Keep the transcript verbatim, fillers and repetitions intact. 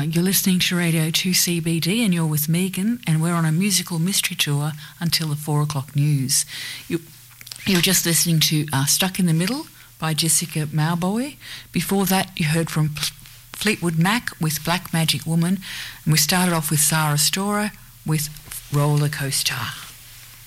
you're listening to Radio two C B D and you're with Megan, and we're on a musical mystery tour until the four o'clock news. You, you're just listening to uh, Stuck in the Middle by Jessica Mauboy. Before that, you heard from Fleetwood Mac with Black Magic Woman, and we started off with Sarah Storer with Roller Coaster.